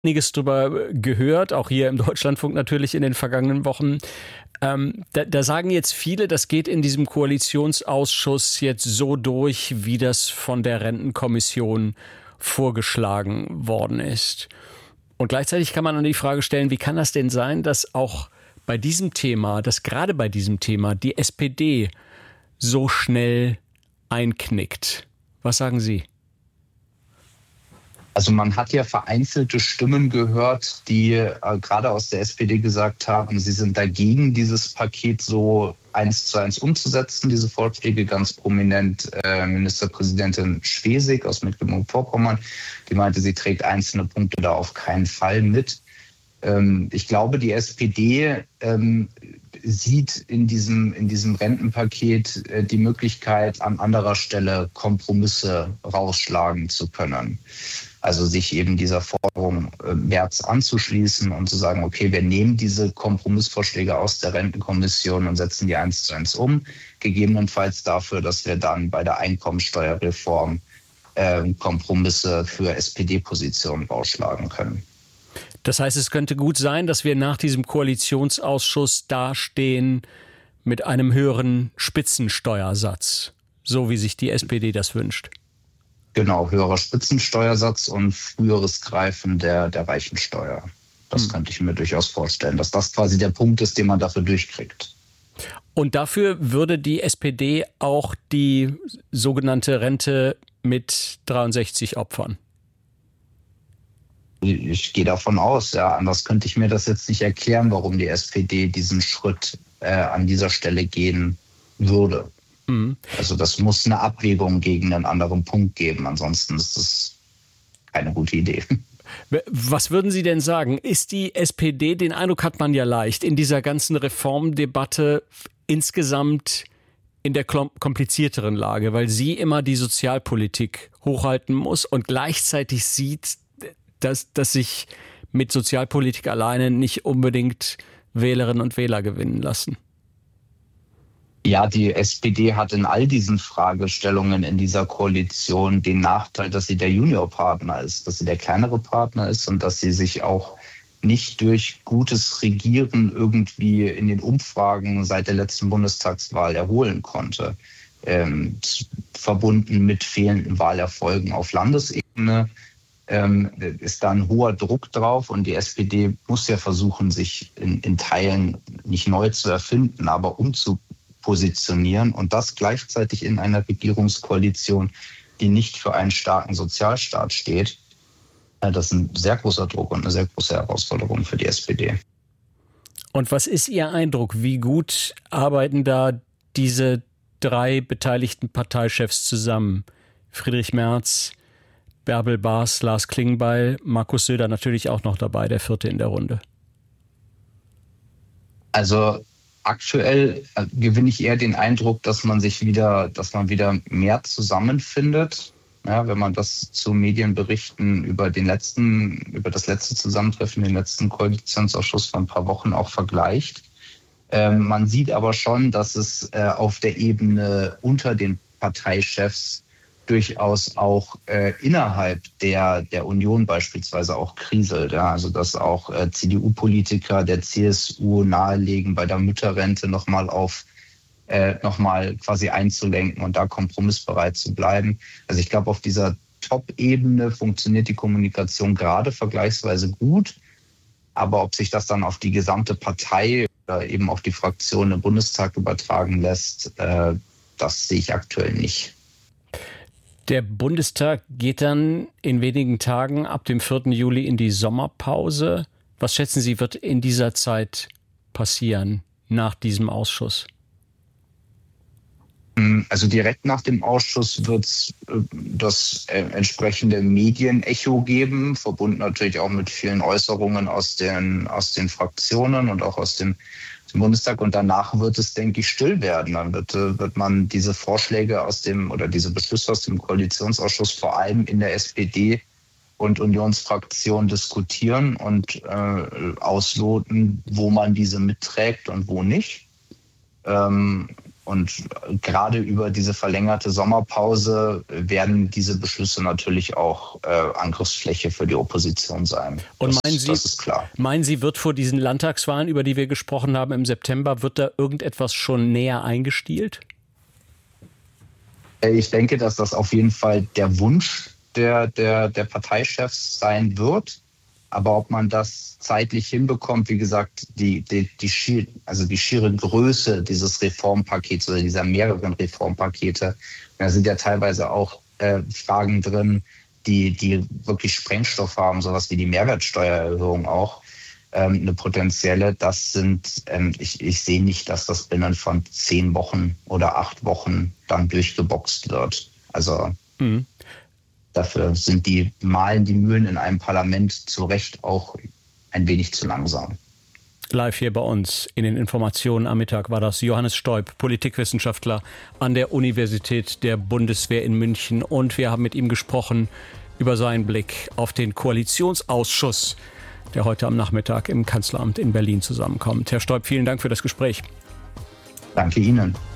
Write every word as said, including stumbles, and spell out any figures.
einiges drüber gehört, auch hier im Deutschlandfunk natürlich in den vergangenen Wochen. Ähm, da, da sagen jetzt viele, das geht in diesem Koalitionsausschuss jetzt so durch, wie das von der Rentenkommission vorgeschlagen worden ist. Und gleichzeitig kann man dann die Frage stellen, wie kann das denn sein, dass auch bei diesem Thema, dass gerade bei diesem Thema die S P D so schnell einknickt? Was sagen Sie? Also man hat ja vereinzelte Stimmen gehört, die äh, gerade aus der S P D gesagt haben, sie sind dagegen, dieses Paket so eins zu eins umzusetzen, diese Vorschläge. Ganz prominent äh, Ministerpräsidentin Schwesig aus Mecklenburg-Vorpommern, die meinte, sie trägt einzelne Punkte da auf keinen Fall mit. Ähm, ich glaube, die S P D ähm, sieht in diesem, in diesem Rentenpaket äh, die Möglichkeit, an anderer Stelle Kompromisse rausschlagen zu können. Also sich eben dieser Forderung äh, Merz anzuschließen und zu sagen, okay, wir nehmen diese Kompromissvorschläge aus der Rentenkommission und setzen die eins zu eins um. Gegebenenfalls dafür, dass wir dann bei der Einkommensteuerreform äh, Kompromisse für S P D-Positionen rausschlagen können. Das heißt, es könnte gut sein, dass wir nach diesem Koalitionsausschuss dastehen mit einem höheren Spitzensteuersatz, so wie sich die S P D das wünscht. Genau, höherer Spitzensteuersatz und früheres Greifen der, der Reichensteuer. Das hm. könnte ich mir durchaus vorstellen, dass das quasi der Punkt ist, den man dafür durchkriegt. Und dafür würde die S P D auch die sogenannte Rente mit dreiundsechzig opfern? Ich gehe davon aus, ja. Anders könnte ich mir das jetzt nicht erklären, warum die S P D diesen Schritt äh, an dieser Stelle gehen würde. Mhm. Also das muss eine Abwägung gegen einen anderen Punkt geben. Ansonsten ist das keine gute Idee. Was würden Sie denn sagen? Ist die S P D, den Eindruck hat man ja leicht, in dieser ganzen Reformdebatte insgesamt in der komplizierteren Lage, weil sie immer die Sozialpolitik hochhalten muss und gleichzeitig sieht, dass, dass sich mit Sozialpolitik alleine nicht unbedingt Wählerinnen und Wähler gewinnen lassen? Ja, die S P D hat in all diesen Fragestellungen in dieser Koalition den Nachteil, dass sie der Juniorpartner ist, dass sie der kleinere Partner ist und dass sie sich auch nicht durch gutes Regieren irgendwie in den Umfragen seit der letzten Bundestagswahl erholen konnte. Ähm, verbunden mit fehlenden Wahlerfolgen auf Landesebene ähm, ist da ein hoher Druck drauf und die S P D muss ja versuchen, sich in, in Teilen nicht neu zu erfinden, aber umzupositionieren und das gleichzeitig in einer Regierungskoalition, die nicht für einen starken Sozialstaat steht. Das ist ein sehr großer Druck und eine sehr große Herausforderung für die S P D. Und was ist Ihr Eindruck? Wie gut arbeiten da diese drei beteiligten Parteichefs zusammen? Friedrich Merz, Bärbel Baas, Lars Klingbeil, Markus Söder natürlich auch noch dabei, der vierte in der Runde. Also aktuell gewinne ich eher den Eindruck, dass man sich wieder, dass man wieder mehr zusammenfindet. Ja, wenn man das zu Medienberichten über den letzten, über das letzte Zusammentreffen, den letzten Koalitionsausschuss vor ein paar Wochen auch vergleicht. Ähm, man sieht aber schon, dass es äh, auf der Ebene unter den Parteichefs durchaus auch äh, innerhalb der, der Union beispielsweise auch kriselt. Ja? Also dass auch äh, C D U-Politiker der C S U nahelegen, bei der Mütterrente nochmal auf äh, nochmal quasi einzulenken und da kompromissbereit zu bleiben. Also ich glaube, auf dieser Top-Ebene funktioniert die Kommunikation gerade vergleichsweise gut. Aber ob sich das dann auf die gesamte Partei oder eben auf die Fraktion im Bundestag übertragen lässt, äh, das sehe ich aktuell nicht. Der Bundestag geht dann in wenigen Tagen ab dem vierten Juli in die Sommerpause. Was schätzen Sie, wird in dieser Zeit passieren nach diesem Ausschuss? Also direkt nach dem Ausschuss wird es das entsprechende Medienecho geben, verbunden natürlich auch mit vielen Äußerungen aus den, aus den Fraktionen und auch aus dem, dem Bundestag. Und danach wird es, denke ich, still werden. Dann wird, wird man diese Vorschläge aus dem oder diese Beschlüsse aus dem Koalitionsausschuss vor allem in der S P D und Unionsfraktion diskutieren und äh, ausloten, wo man diese mitträgt und wo nicht. Ähm, Und gerade über diese verlängerte Sommerpause werden diese Beschlüsse natürlich auch äh, Angriffsfläche für die Opposition sein. Und das, meinen Sie, das ist klar. Meinen Sie, wird vor diesen Landtagswahlen, über die wir gesprochen haben im September, wird da irgendetwas schon näher eingestielt? Ich denke, dass das auf jeden Fall der Wunsch der, der, der Parteichefs sein wird. Aber ob man das zeitlich hinbekommt, wie gesagt, die, die, die, schier, also die schiere Größe dieses Reformpakets oder dieser mehreren Reformpakete, da sind ja teilweise auch äh, Fragen drin, die, die wirklich Sprengstoff haben, sowas wie die Mehrwertsteuererhöhung auch, ähm, eine potenzielle. Das sind, ähm, ich, ich sehe nicht, dass das binnen von zehn Wochen oder acht Wochen dann durchgeboxt wird. Also mhm. Dafür sind die Mahlen die Mühlen in einem Parlament zu Recht auch ein wenig zu langsam. Live hier bei uns in den Informationen am Mittag war das Johannes Stoib, Politikwissenschaftler an der Universität der Bundeswehr in München. Und wir haben mit ihm gesprochen über seinen Blick auf den Koalitionsausschuss, der heute am Nachmittag im Kanzleramt in Berlin zusammenkommt. Herr Stoib, vielen Dank für das Gespräch. Danke Ihnen.